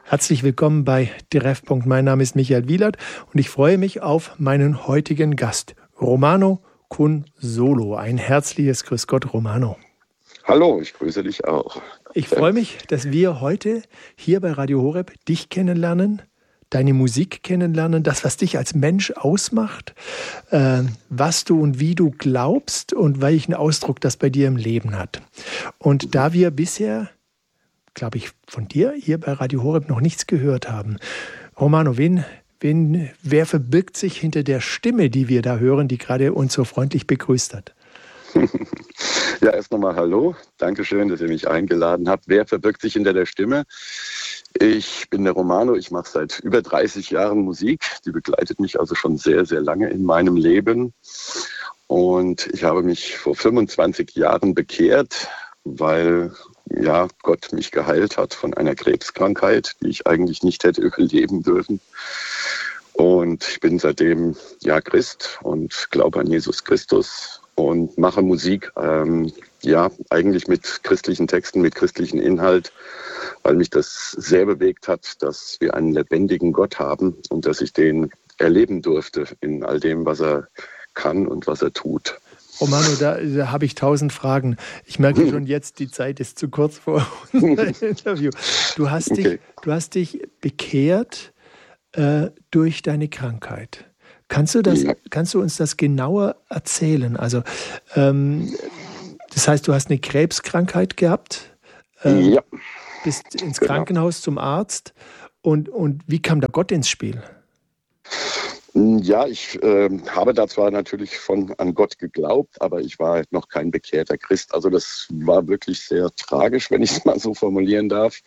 Herzlich willkommen bei Treffpunkt. Mein Name ist Michael Wielert und ich freue mich auf meinen heutigen Gast, Romano Cunsolo. Ein herzliches Grüß Gott, Romano. Hallo, ich grüße dich auch. Ich freue mich, dass wir heute hier bei Radio Horeb dich kennenlernen, deine Musik kennenlernen, das, was dich als Mensch ausmacht, was du und wie du glaubst und welchen Ausdruck das bei dir im Leben hat. Und da wir bisher, glaube ich, von dir hier bei Radio Horeb noch nichts gehört haben, Romano, wer verbirgt sich hinter der Stimme, die wir da hören, die gerade uns so freundlich begrüßt hat? Ja, erst nochmal hallo. Dankeschön, dass ihr mich eingeladen habt. Wer verbirgt sich hinter der Stimme? Ich bin der Romano. Ich mache seit über 30 Jahren Musik. Die begleitet mich also schon sehr, sehr lange in meinem Leben. Und ich habe mich vor 25 Jahren bekehrt, weil Gott mich geheilt hat von einer Krebskrankheit, die ich eigentlich nicht hätte überleben dürfen. Und ich bin seitdem Christ und glaube an Jesus Christus und mache Musik, eigentlich mit christlichen Texten, mit christlichem Inhalt, weil mich das sehr bewegt hat, dass wir einen lebendigen Gott haben und dass ich den erleben durfte in all dem, was er kann und was er tut. Romano, da habe ich 1000 Fragen. Ich merke schon jetzt, die Zeit ist zu kurz vor unserem Interview. Du hast dich bekehrt durch deine Krankheit. Kannst du uns das genauer erzählen? Also, das heißt, du hast eine Krebskrankheit gehabt, bist ins Krankenhaus zum Arzt und wie kam da Gott ins Spiel? Ja, ich habe da zwar natürlich an Gott geglaubt, aber ich war halt noch kein bekehrter Christ. Also das war wirklich sehr tragisch, wenn ich es mal so formulieren darf.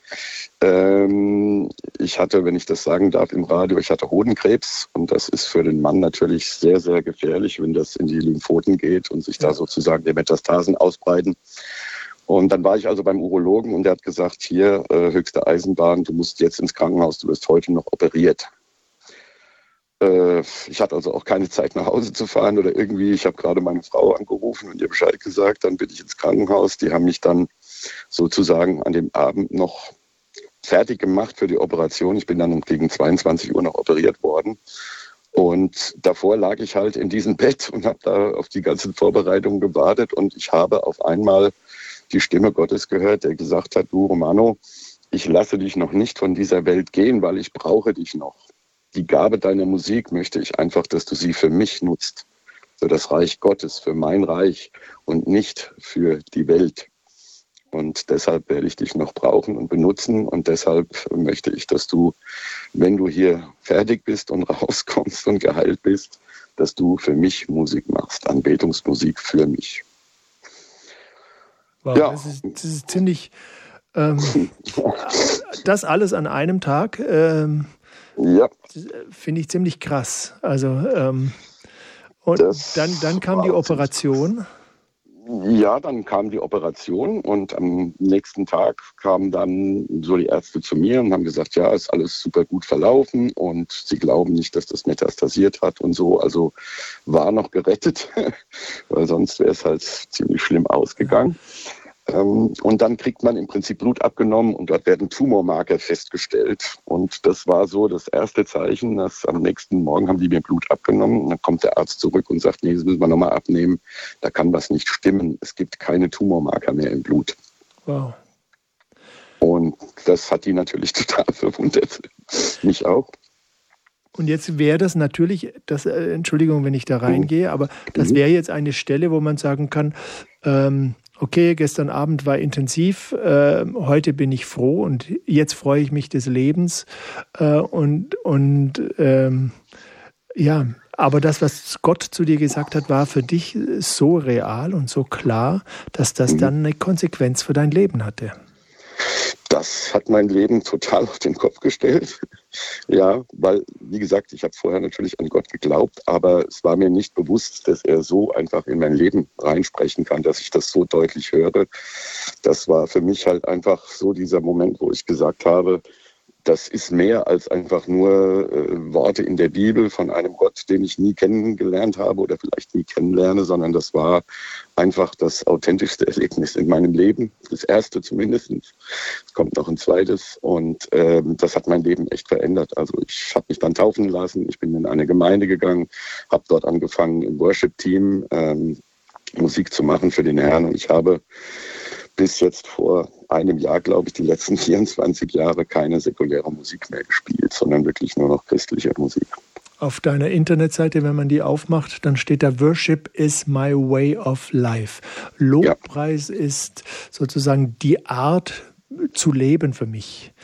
Ich hatte, wenn ich das sagen darf im Radio, ich hatte Hodenkrebs und das ist für den Mann natürlich sehr, sehr gefährlich, wenn das in die Lymphoden geht und sich da sozusagen die Metastasen ausbreiten. Und dann war ich also beim Urologen und der hat gesagt, hier, höchste Eisenbahn, du musst jetzt ins Krankenhaus, du wirst heute noch operiert. Ich hatte also auch keine Zeit, nach Hause zu fahren oder irgendwie. Ich habe gerade meine Frau angerufen und ihr Bescheid gesagt, dann bin ich ins Krankenhaus. Die haben mich dann sozusagen an dem Abend noch fertig gemacht für die Operation. Ich bin dann gegen 22 Uhr noch operiert worden. Und davor lag ich halt in diesem Bett und habe da auf die ganzen Vorbereitungen gewartet. Und ich habe auf einmal die Stimme Gottes gehört, der gesagt hat, du Romano, ich lasse dich noch nicht von dieser Welt gehen, weil ich brauche dich noch. Die Gabe deiner Musik möchte ich einfach, dass du sie für mich nutzt, für das Reich Gottes, für mein Reich und nicht für die Welt. Und deshalb werde ich dich noch brauchen und benutzen und deshalb möchte ich, dass du, wenn du hier fertig bist und rauskommst und geheilt bist, dass du für mich Musik machst, Anbetungsmusik für mich. Wow, das ist ziemlich, das alles an einem Tag, finde ich ziemlich krass. Also, und dann kam die Operation. Ja, dann kam die Operation und am nächsten Tag kamen dann so die Ärzte zu mir und haben gesagt, ja, ist alles super gut verlaufen und sie glauben nicht, dass das metastasiert hat und so. Also war noch gerettet, weil sonst wäre es halt ziemlich schlimm ausgegangen. Und dann kriegt man im Prinzip Blut abgenommen und dort werden Tumormarker festgestellt. Und das war so das erste Zeichen, dass am nächsten Morgen haben die mir Blut abgenommen. Und dann kommt der Arzt zurück und sagt, nee, das müssen wir nochmal abnehmen. Da kann was nicht stimmen. Es gibt keine Tumormarker mehr im Blut. Wow. Und das hat die natürlich total verwundert. Mich auch. Und jetzt wäre das natürlich, Entschuldigung, wenn ich da reingehe, aber das wäre jetzt eine Stelle, wo man sagen kann, okay, gestern Abend war intensiv, heute bin ich froh und jetzt freue ich mich des Lebens. Aber das, was Gott zu dir gesagt hat, war für dich so real und so klar, dass das dann eine Konsequenz für dein Leben hatte. Das hat mein Leben total auf den Kopf gestellt. Ja, weil, wie gesagt, ich habe vorher natürlich an Gott geglaubt, aber es war mir nicht bewusst, dass er so einfach in mein Leben reinsprechen kann, dass ich das so deutlich höre. Das war für mich halt einfach so dieser Moment, wo ich gesagt habe, das ist mehr als einfach nur Worte in der Bibel von einem Gott, den ich nie kennengelernt habe oder vielleicht nie kennenlerne, sondern das war einfach das authentischste Erlebnis in meinem Leben. Das erste zumindest. Es kommt noch ein zweites und das hat mein Leben echt verändert. Also ich habe mich dann taufen lassen, ich bin in eine Gemeinde gegangen, habe dort angefangen im Worship-Team Musik zu machen für den Herrn und ich habe bis jetzt vor einem Jahr, glaube ich, die letzten 24 Jahre keine säkuläre Musik mehr gespielt, sondern wirklich nur noch christliche Musik. Auf deiner Internetseite, wenn man die aufmacht, dann steht da: Worship is my way of life. Lobpreis ist sozusagen die Art zu leben für mich.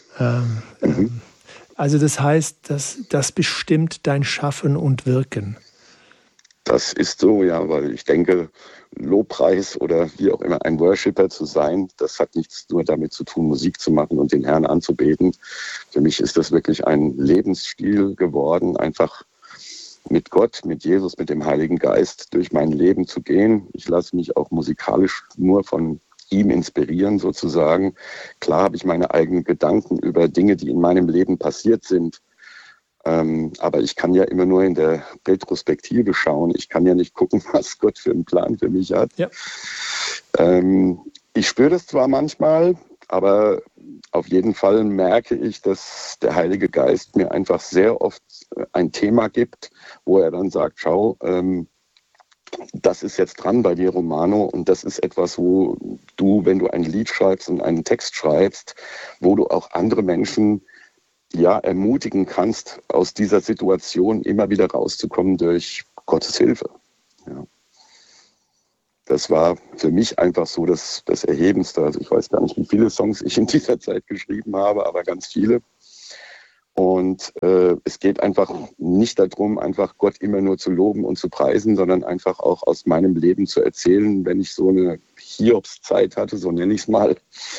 Also das heißt, das bestimmt dein Schaffen und Wirken. Das ist so, ja, weil ich denke, Lobpreis oder wie auch immer ein Worshipper zu sein, das hat nichts nur damit zu tun, Musik zu machen und den Herrn anzubeten. Für mich ist das wirklich ein Lebensstil geworden, einfach mit Gott, mit Jesus, mit dem Heiligen Geist durch mein Leben zu gehen. Ich lasse mich auch musikalisch nur von ihm inspirieren sozusagen. Klar habe ich meine eigenen Gedanken über Dinge, die in meinem Leben passiert sind. Aber ich kann ja immer nur in der Retrospektive schauen. Ich kann ja nicht gucken, was Gott für einen Plan für mich hat. Ja. Ich spüre das zwar manchmal, aber auf jeden Fall merke ich, dass der Heilige Geist mir einfach sehr oft ein Thema gibt, wo er dann sagt, schau, das ist jetzt dran bei dir, Romano, und das ist etwas, wo du, wenn du ein Lied schreibst und einen Text schreibst, wo du auch andere Menschen ermutigen kannst, aus dieser Situation immer wieder rauszukommen durch Gottes Hilfe. Ja. Das war für mich einfach so das Erhebendste. Also ich weiß gar nicht, wie viele Songs ich in dieser Zeit geschrieben habe, aber ganz viele. Und es geht einfach nicht darum, einfach Gott immer nur zu loben und zu preisen, sondern einfach auch aus meinem Leben zu erzählen, wenn ich so eine Hiobszeit hatte, so nenne ich es mal,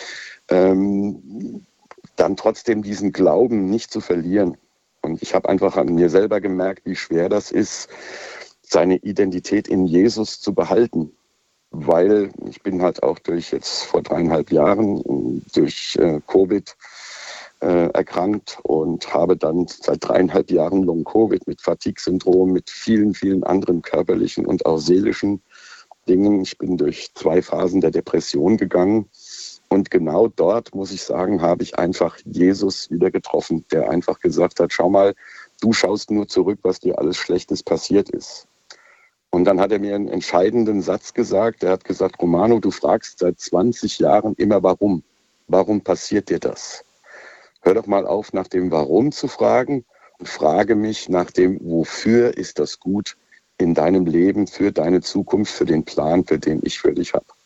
dann trotzdem diesen Glauben nicht zu verlieren. Und ich habe einfach an mir selber gemerkt, wie schwer das ist, seine Identität in Jesus zu behalten. Weil ich bin halt auch vor 3,5 Jahren durch Covid erkrankt und habe dann seit 3,5 Jahren Long-Covid mit Fatigue-Syndrom, mit vielen, vielen anderen körperlichen und auch seelischen Dingen. Ich bin durch 2 Phasen der Depression gegangen. Und genau dort, muss ich sagen, habe ich einfach Jesus wieder getroffen, der einfach gesagt hat, schau mal, du schaust nur zurück, was dir alles Schlechtes passiert ist. Und dann hat er mir einen entscheidenden Satz gesagt. Er hat gesagt, Romano, du fragst seit 20 Jahren immer warum. Warum passiert dir das? Hör doch mal auf, nach dem Warum zu fragen und frage mich nach dem Wofür ist das gut in deinem Leben, für deine Zukunft, für den Plan, für den ich für dich habe.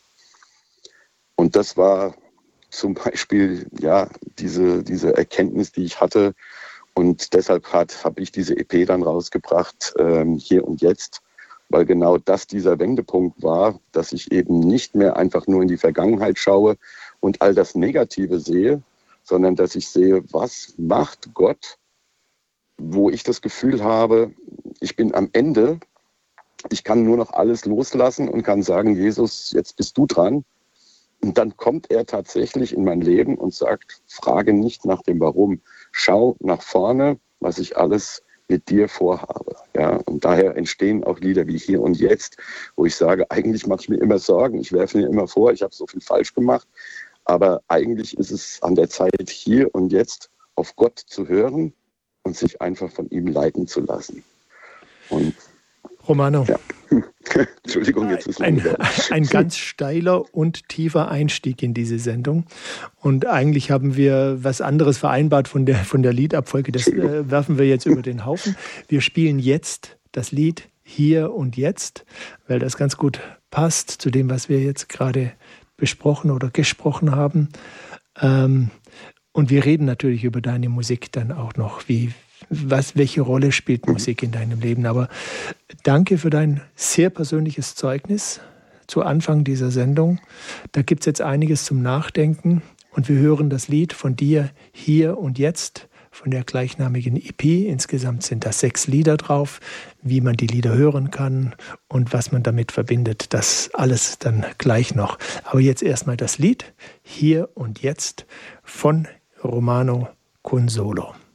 Und das war zum Beispiel diese Erkenntnis, die ich hatte. Und deshalb habe ich diese EP dann rausgebracht, Hier und Jetzt, weil genau das dieser Wendepunkt war, dass ich eben nicht mehr einfach nur in die Vergangenheit schaue und all das Negative sehe, sondern dass ich sehe, was macht Gott, wo ich das Gefühl habe, ich bin am Ende, ich kann nur noch alles loslassen und kann sagen, Jesus, jetzt bist du dran. Und dann kommt er tatsächlich in mein Leben und sagt, frage nicht nach dem Warum, schau nach vorne, was ich alles mit dir vorhabe. Ja, und daher entstehen auch Lieder wie Hier und Jetzt, wo ich sage, eigentlich mache ich mir immer Sorgen, ich werfe mir immer vor, ich habe so viel falsch gemacht, aber eigentlich ist es an der Zeit, hier und jetzt auf Gott zu hören und sich einfach von ihm leiten zu lassen. Und Romano. Ja. Entschuldigung, jetzt ist ein ganz steiler und tiefer Einstieg in diese Sendung. Und eigentlich haben wir was anderes vereinbart von der Liedabfolge. Das werfen wir jetzt über den Haufen. Wir spielen jetzt das Lied Hier und Jetzt, weil das ganz gut passt zu dem, was wir jetzt gerade besprochen oder gesprochen haben. Und wir reden natürlich über deine Musik dann auch noch, welche Rolle spielt Musik in deinem Leben. Aber danke für dein sehr persönliches Zeugnis zu Anfang dieser Sendung. Da gibt es jetzt einiges zum Nachdenken und wir hören das Lied von dir Hier und Jetzt von der gleichnamigen EP. Insgesamt sind da 6 Lieder drauf, wie man die Lieder hören kann und was man damit verbindet. Das alles dann gleich noch. Aber jetzt erstmal das Lied Hier und Jetzt von Romano Kun Solo.